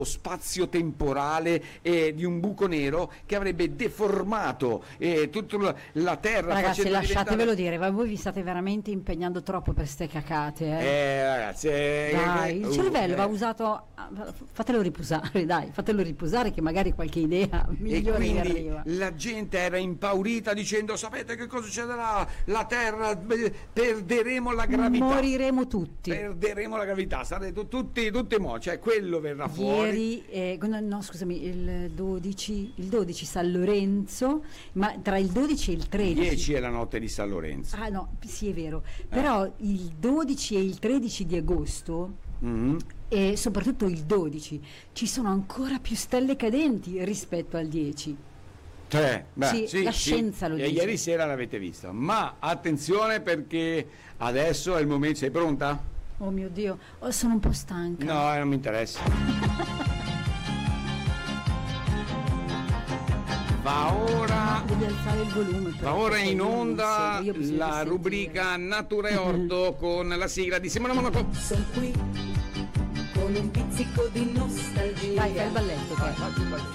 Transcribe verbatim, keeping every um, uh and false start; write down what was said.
spazio-temporale eh, di un buco nero che avrebbe deformato eh, tutta la, la Terra. Ragazzi, lasciatevelo diventare... dire, ma voi vi state veramente impegnando troppo per ste cacate, eh? Eh, ragazzi, eh, dai, il uh, cervello eh. va usato, fatelo riposare, dai, fatelo riposare che magari qualche idea migliore vi arriva. La gente era impaurita dicendo: sapete che cosa succederà? La Terra, beh, perderemo la gravità. Moriremo tutti. Perderemo la gravità, sarete tutti, tutti mo', cioè quello verrà fuori. Ieri, eh, no scusami, il dodici, il dodici San Lorenzo, ma tra il dodici e il tredici. dieci è la notte di San Lorenzo. Ah no, sì è vero, però eh. il dodici e il tredici di agosto, mm-hmm. e soprattutto il dodici, ci sono ancora più stelle cadenti rispetto al dieci. Cioè, beh, sì, sì, la sì. scienza lo e dice. Ieri sera l'avete vista, ma attenzione perché adesso è il momento. Sei pronta? Oh mio Dio, oh, sono un po' stanca. No, non mi interessa. Va ora, devi alzare il volume, va ora in onda la rubrica Natura e Orto con la sigla di Simona Monaco. Sono qui con un pizzico di nostalgia. Vai, fai il balletto. Vai, vai, vai.